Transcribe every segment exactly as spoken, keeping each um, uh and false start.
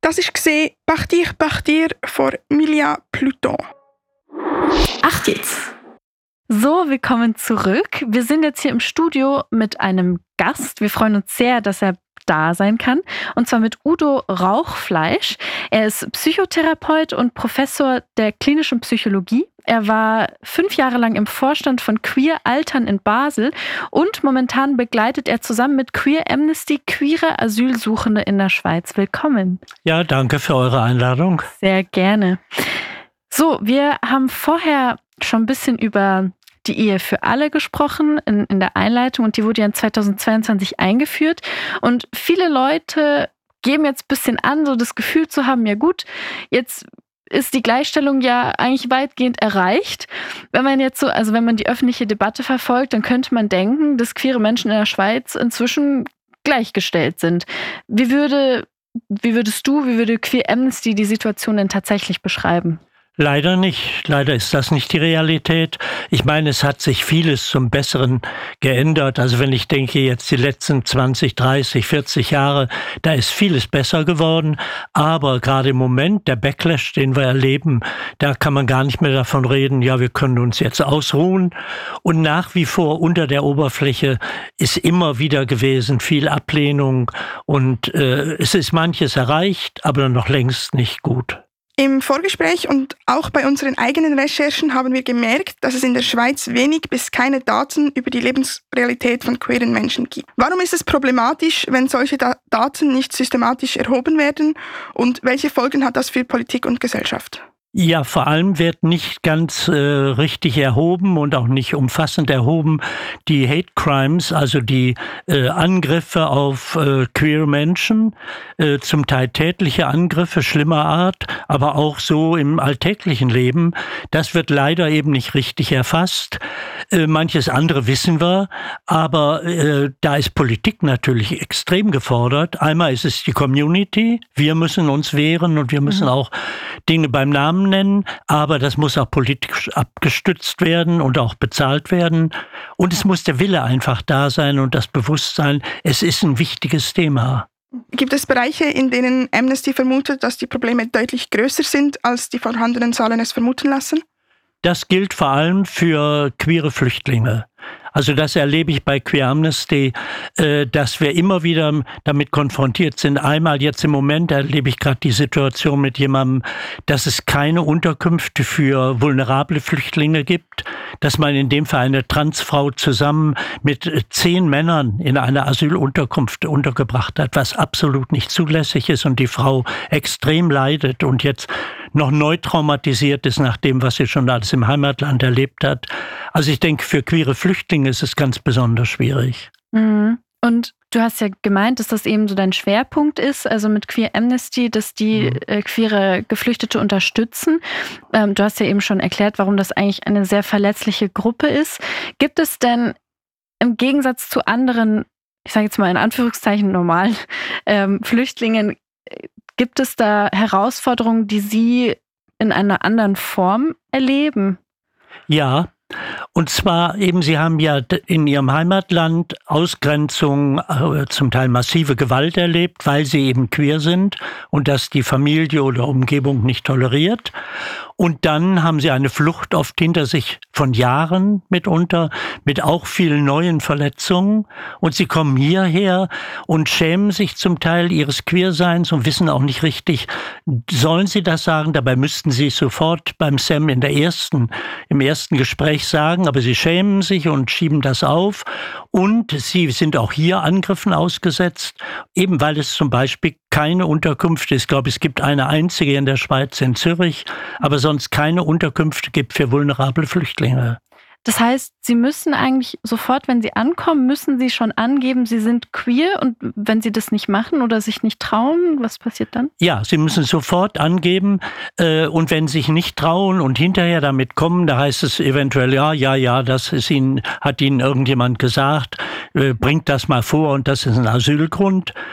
Das war «Partir, Partir» von Milia Pluton. Ach jetzt! So, willkommen zurück. Wir sind jetzt hier im Studio mit einem Gast. Wir freuen uns sehr, dass er da sein kann. Und zwar mit Udo Rauchfleisch. Er ist Psychotherapeut und Professor der klinischen Psychologie. Er war fünf Jahre lang im Vorstand von Queer Altern in Basel und momentan begleitet er zusammen mit Queer Amnesty queere Asylsuchende in der Schweiz. Willkommen. Ja, danke für eure Einladung. Sehr gerne. So, wir haben vorher schon ein bisschen über die Ehe für alle gesprochen in, in der Einleitung und die wurde ja in zweitausendzweiundzwanzig eingeführt und viele Leute geben jetzt ein bisschen an, so das Gefühl zu haben, ja gut, jetzt ist die Gleichstellung ja eigentlich weitgehend erreicht. Wenn man jetzt so, also wenn man die öffentliche Debatte verfolgt, dann könnte man denken, dass queere Menschen in der Schweiz inzwischen gleichgestellt sind. Wie würde, wie würdest du, wie würde Queer Amnesty die Situation denn tatsächlich beschreiben? Leider nicht. Leider ist das nicht die Realität. Ich meine, es hat sich vieles zum Besseren geändert. Also wenn ich denke, jetzt die letzten zwanzig, dreißig, vierzig Jahre, da ist vieles besser geworden. Aber gerade im Moment, der Backlash, den wir erleben, da kann man gar nicht mehr davon reden, ja, wir können uns jetzt ausruhen. Und nach wie vor unter der Oberfläche ist immer wieder gewesen viel Ablehnung. Und äh, es ist manches erreicht, aber noch längst nicht gut. Im Vorgespräch und auch bei unseren eigenen Recherchen haben wir gemerkt, dass es in der Schweiz wenig bis keine Daten über die Lebensrealität von queeren Menschen gibt. Warum ist es problematisch, wenn solche Da- Daten nicht systematisch erhoben werden und welche Folgen hat das für Politik und Gesellschaft? Ja, vor allem wird nicht ganz äh, richtig erhoben und auch nicht umfassend erhoben die Hate Crimes, also die äh, Angriffe auf äh, queere Menschen, äh, zum Teil tätliche Angriffe schlimmer Art, aber auch so im alltäglichen Leben. Das wird leider eben nicht richtig erfasst. Äh, manches andere wissen wir, aber äh, da ist Politik natürlich extrem gefordert. Einmal ist es die Community, wir müssen uns wehren und wir müssen mhm. auch Dinge beim Namen nennen, aber das muss auch politisch abgestützt werden und auch bezahlt werden. Und es muss der Wille einfach da sein und das Bewusstsein, es ist ein wichtiges Thema. Gibt es Bereiche, in denen Amnesty vermutet, dass die Probleme deutlich größer sind, als die vorhandenen Zahlen es vermuten lassen? Das gilt vor allem für queere Flüchtlinge. Also das erlebe ich bei Queer Amnesty, äh, dass wir immer wieder damit konfrontiert sind. Einmal jetzt im Moment erlebe ich gerade die Situation mit jemandem, dass es keine Unterkünfte für vulnerable Flüchtlinge gibt, dass man in dem Fall eine Transfrau zusammen mit zehn Männern in einer Asylunterkunft untergebracht hat, was absolut nicht zulässig ist und die Frau extrem leidet und jetzt noch neu traumatisiert ist nach dem, was sie schon alles im Heimatland erlebt hat. Also ich denke, für queere Flüchtlinge ist es ganz besonders schwierig. Mhm. Und du hast ja gemeint, dass das eben so dein Schwerpunkt ist, also mit Queer Amnesty, dass die mhm. äh, queere Geflüchtete unterstützen. Ähm, du hast ja eben schon erklärt, warum das eigentlich eine sehr verletzliche Gruppe ist. Gibt es denn im Gegensatz zu anderen, ich sage jetzt mal in Anführungszeichen normalen ähm, Flüchtlingen, gibt es da Herausforderungen, die Sie in einer anderen Form erleben? Ja, und zwar eben, Sie haben ja in Ihrem Heimatland Ausgrenzung, äh, zum Teil massive Gewalt erlebt, weil Sie eben queer sind und das die Familie oder Umgebung nicht toleriert. Und dann haben Sie eine Flucht oft hinter sich von Jahren mitunter, mit auch vielen neuen Verletzungen. Und Sie kommen hierher und schämen sich zum Teil Ihres Queerseins und wissen auch nicht richtig, sollen Sie das sagen? Dabei müssten Sie es sofort beim Sam in der ersten, im ersten Gespräch sagen, aber Sie schämen sich und schieben das auf. Und Sie sind auch hier Angriffen ausgesetzt, eben weil es zum Beispiel keine Unterkünfte ist. Ich glaube, es gibt eine einzige in der Schweiz, in Zürich, aber sonst keine Unterkünfte gibt für vulnerable Flüchtlinge. Das heißt, Sie müssen eigentlich sofort, wenn Sie ankommen, müssen Sie schon angeben, Sie sind queer, und wenn Sie das nicht machen oder sich nicht trauen, was passiert dann? Ja, Sie müssen sofort angeben äh, und wenn Sie sich nicht trauen und hinterher damit kommen, da heißt es eventuell, ja, ja, ja, das ist Ihnen, hat Ihnen irgendjemand gesagt, äh, bringt das mal vor und das ist ein Asylgrund.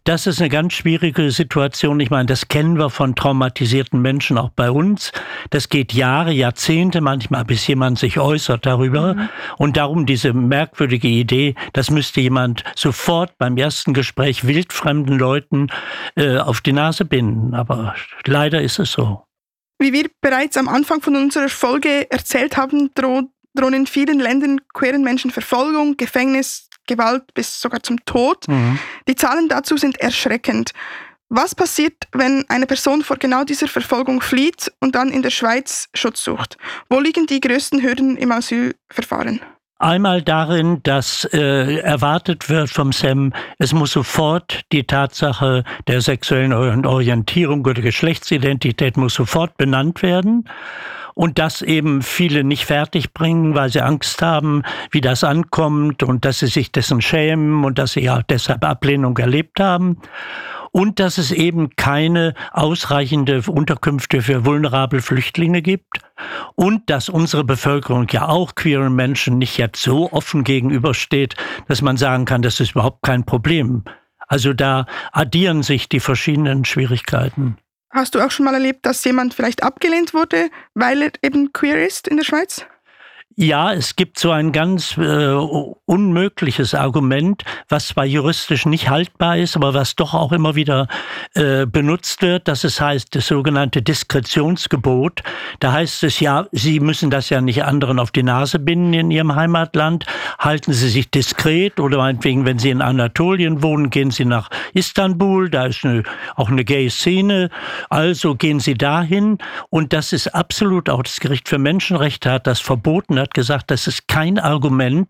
Das ist eine ganz schwierige Situation. Ich meine, das kennen wir von traumatisierten Menschen auch bei uns. Das geht Jahre, Jahrzehnte manchmal, bis jemand sich äußert darüber. Mhm. Und darum diese merkwürdige Idee, das müsste jemand sofort beim ersten Gespräch wildfremden Leuten äh, auf die Nase binden. Aber leider ist es so. Wie wir bereits am Anfang von unserer Folge erzählt haben, droht drohen in vielen Ländern queeren Menschen Verfolgung, Gefängnis, Gewalt bis sogar zum Tod. Mhm. Die Zahlen dazu sind erschreckend. Was passiert, wenn eine Person vor genau dieser Verfolgung flieht und dann in der Schweiz Schutz sucht? Wo liegen die größten Hürden im Asylverfahren? Einmal darin, dass äh, erwartet wird vom S E M, es muss sofort die Tatsache der sexuellen Orientierung oder Geschlechtsidentität muss sofort benannt werden. Und das eben viele nicht fertigbringen, weil sie Angst haben, wie das ankommt und dass sie sich dessen schämen und dass sie ja deshalb Ablehnung erlebt haben. Und dass es eben keine ausreichende Unterkünfte für vulnerable Flüchtlinge gibt. Und dass unsere Bevölkerung ja auch queeren Menschen nicht jetzt so offen gegenübersteht, dass man sagen kann, das ist überhaupt kein Problem. Also da addieren sich die verschiedenen Schwierigkeiten. Hast du auch schon mal erlebt, dass jemand vielleicht abgelehnt wurde, weil er eben queer ist in der Schweiz? Ja, es gibt so ein ganz äh, unmögliches Argument, was zwar juristisch nicht haltbar ist, aber was doch auch immer wieder äh, benutzt wird. Das ist, heißt das sogenannte Diskretionsgebot. Da heißt es ja, Sie müssen das ja nicht anderen auf die Nase binden in Ihrem Heimatland. Halten Sie sich diskret oder meinetwegen, wenn Sie in Anatolien wohnen, gehen Sie nach Istanbul. Da ist eine, auch eine Gay-Szene. Also gehen Sie dahin. Und das ist absolut, auch das Gericht für Menschenrechte hat das verboten, hat gesagt, das ist kein Argument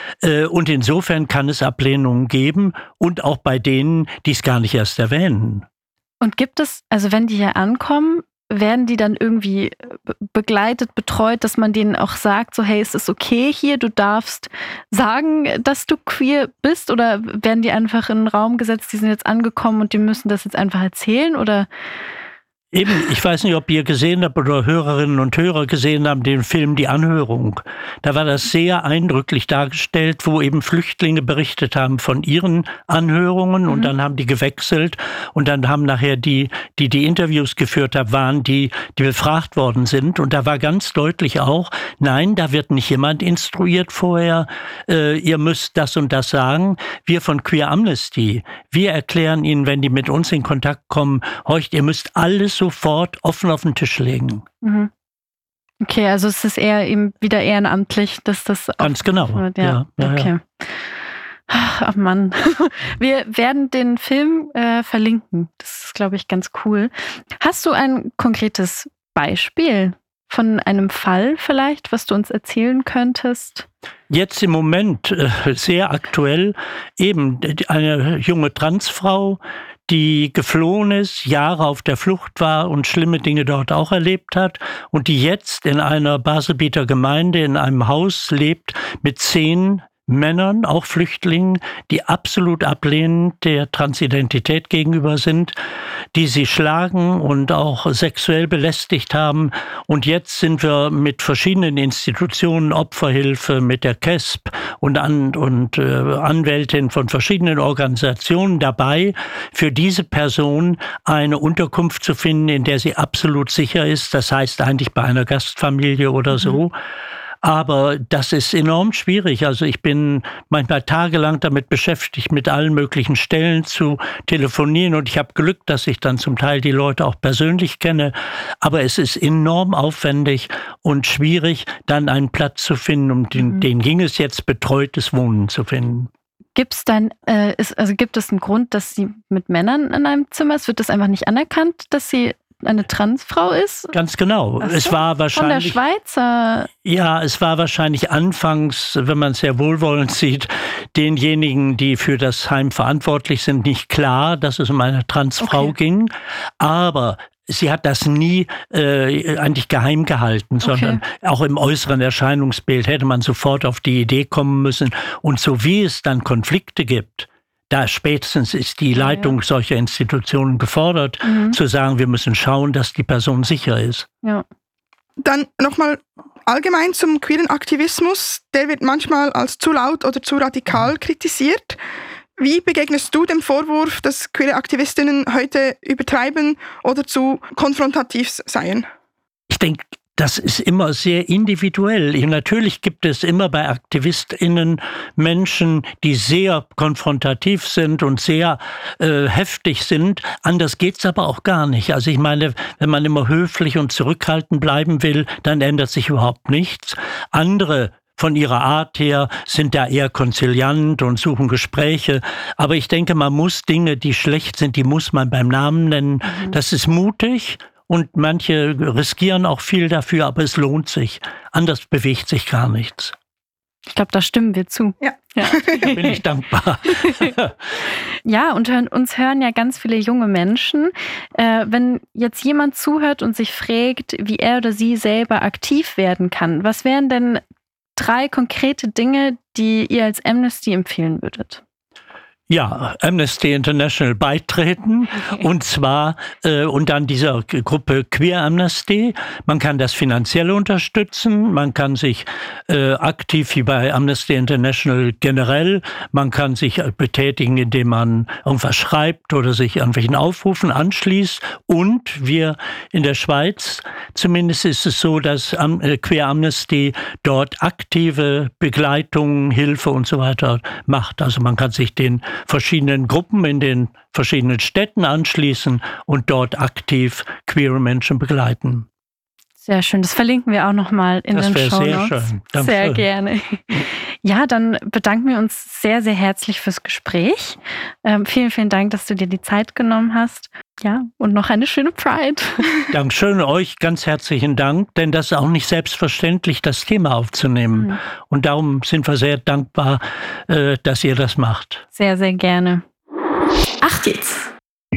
und insofern kann es Ablehnungen geben und auch bei denen, die es gar nicht erst erwähnen. Und gibt es, also wenn die hier ankommen, werden die dann irgendwie begleitet, betreut, dass man denen auch sagt, so hey, es ist okay hier, du darfst sagen, dass du queer bist, oder werden die einfach in einen Raum gesetzt, die sind jetzt angekommen und die müssen das jetzt einfach erzählen, oder? Eben, ich weiß nicht, ob ihr gesehen habt oder Hörerinnen und Hörer gesehen haben, den Film Die Anhörung. Da war das sehr eindrücklich dargestellt, wo eben Flüchtlinge berichtet haben von ihren Anhörungen mhm. und dann haben die gewechselt und dann haben nachher die, die die Interviews geführt haben, waren die, die befragt worden sind. Und da war ganz deutlich auch, nein, da wird nicht jemand instruiert vorher, äh, ihr müsst das und das sagen. Wir von Queer Amnesty, wir erklären ihnen, wenn die mit uns in Kontakt kommen, horcht, ihr müsst alles sofort offen auf den Tisch legen. Mhm. Okay, also es ist eher eben wieder ehrenamtlich, dass das ganz genau wird. Ja, ja, ja, okay. Ach Mann, wir werden den Film äh, verlinken. Das ist, glaube ich, ganz cool. Hast du ein konkretes Beispiel von einem Fall vielleicht, was du uns erzählen könntest? Jetzt im Moment äh, sehr aktuell eben eine junge Transfrau, die geflohen ist, Jahre auf der Flucht war und schlimme Dinge dort auch erlebt hat und die jetzt in einer Baselbieter Gemeinde in einem Haus lebt mit zehn Männern, auch Flüchtlingen, die absolut ablehnend der Transidentität gegenüber sind, die sie schlagen und auch sexuell belästigt haben. Und jetzt sind wir mit verschiedenen Institutionen, Opferhilfe, mit der K E S P und, An- und äh, Anwältin von verschiedenen Organisationen dabei, für diese Person eine Unterkunft zu finden, in der sie absolut sicher ist. Das heißt eigentlich bei einer Gastfamilie oder mhm. so. Aber das ist enorm schwierig. Also ich bin manchmal tagelang damit beschäftigt, mit allen möglichen Stellen zu telefonieren. Und ich habe Glück, dass ich dann zum Teil die Leute auch persönlich kenne. Aber es ist enorm aufwendig und schwierig, dann einen Platz zu finden, um den, mhm. den ging es jetzt, betreutes Wohnen zu finden. Gibt's dann, äh, ist, also gibt es einen Grund, dass sie mit Männern in einem Zimmer ist? Wird das einfach nicht anerkannt, dass sie eine Transfrau ist? Ganz genau. So, es war wahrscheinlich von der Schweizer. Ja, es war wahrscheinlich anfangs, wenn man es sehr wohlwollend sieht, denjenigen, die für das Heim verantwortlich sind, nicht klar, dass es um eine Transfrau okay. ging. Aber sie hat das nie äh, eigentlich geheim gehalten, sondern okay. auch im äußeren Erscheinungsbild hätte man sofort auf die Idee kommen müssen. Und so wie es dann Konflikte gibt, da spätestens ist die Leitung ja, ja. solcher Institutionen gefordert, mhm. zu sagen, wir müssen schauen, dass die Person sicher ist. Ja. Dann nochmal allgemein zum queeren Aktivismus. Der wird manchmal als zu laut oder zu radikal kritisiert. Wie begegnest du dem Vorwurf, dass queere Aktivistinnen heute übertreiben oder zu konfrontativ seien? Ich denke, das ist immer sehr individuell. Natürlich gibt es immer bei AktivistInnen Menschen, die sehr konfrontativ sind und sehr äh, heftig sind. Anders geht's aber auch gar nicht. Also ich meine, wenn man immer höflich und zurückhaltend bleiben will, dann ändert sich überhaupt nichts. Andere von ihrer Art her sind da eher konziliant und suchen Gespräche. Aber ich denke, man muss Dinge, die schlecht sind, die muss man beim Namen nennen. Mhm. Das ist mutig. Und manche riskieren auch viel dafür, aber es lohnt sich. Anders bewegt sich gar nichts. Ich glaube, da stimmen wir zu. Ja, ja. Da bin ich dankbar. Ja, und uns hören ja ganz viele junge Menschen. Äh, wenn jetzt jemand zuhört und sich fragt, wie er oder sie selber aktiv werden kann, was wären denn drei konkrete Dinge, die ihr als Amnesty empfehlen würdet? Ja, Amnesty International beitreten, okay. und zwar äh, und dann dieser Gruppe Queer Amnesty. Man kann das finanziell unterstützen, man kann sich äh, aktiv wie bei Amnesty International generell, man kann sich betätigen, indem man irgendwas schreibt oder sich irgendwelchen Aufrufen anschließt. Und wir in der Schweiz, zumindest ist es so, dass Am- äh, Queer Amnesty dort aktive Begleitung, Hilfe und so weiter macht. Also man kann sich den verschiedenen Gruppen in den verschiedenen Städten anschließen und dort aktiv queere Menschen begleiten. Sehr schön. Das verlinken wir auch nochmal in das den Shownotes. Sehr schön. Danke sehr schön. gerne. Ja, dann bedanken wir uns sehr, sehr herzlich fürs Gespräch. Ähm, vielen, vielen Dank, dass du dir die Zeit genommen hast. Ja, und noch eine schöne Pride. Dankeschön, euch ganz herzlichen Dank, denn das ist auch nicht selbstverständlich, das Thema aufzunehmen. Mhm. Und darum sind wir sehr dankbar, dass ihr das macht. Sehr, sehr gerne. Acht jetzt!